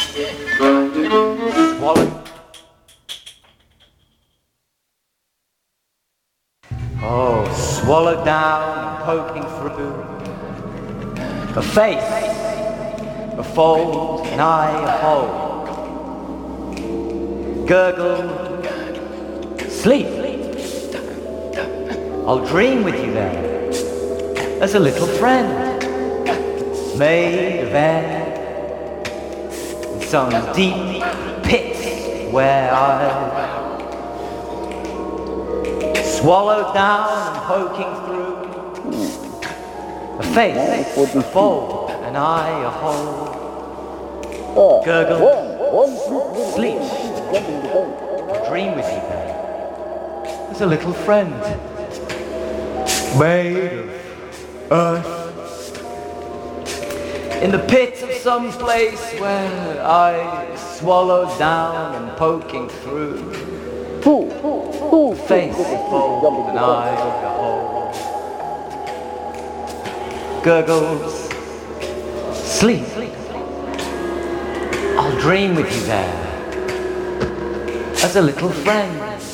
Swallow. Oh, swallowed down, poking through. A face, a fold, an eye, a hole. Gurgle, sleep. I'll dream with you there, as a little friend, made of air. In some deep pit where I swallowed down and poking through. A face, a fold, an eye, a hole. Gurgle, sleep, dream with you there, as a little friend, made of earth. In the pit of some place where I swallowed down and poking through. Face, a fold, an eye, a hole. Gurgles, sleep. I'll dream with you there, as a little friend,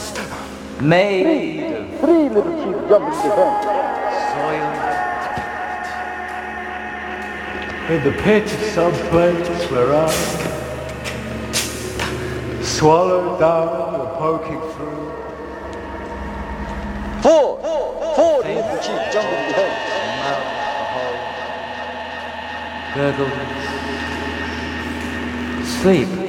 made of Three little sheep jumping to the fence. soil. In the pit of some place where I swallowed down and poking through. Four little sheep jumping to the fence. Gurgles, sleep.